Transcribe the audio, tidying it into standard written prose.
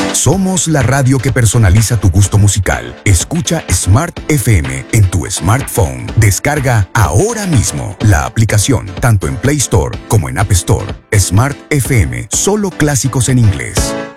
Somos la radio que personaliza tu gusto musical. Escucha Smart FM en tu smartphone. Descarga ahora mismo la aplicación, tanto en Play Store como en App Store. Smart FM, solo clásicos en inglés.